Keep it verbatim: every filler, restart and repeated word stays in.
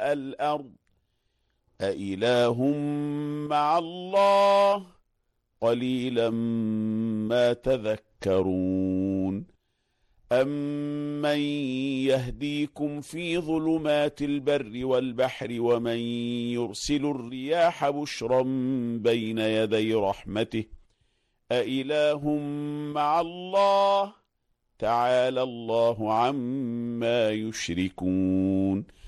سماء الأرض أإله مع الله قليلا ما تذكرون أمن يهديكم في ظلمات البر والبحر ومن يرسل الرياح بشرا بين يدي رحمته أإله مع الله تعالى الله عما يشركون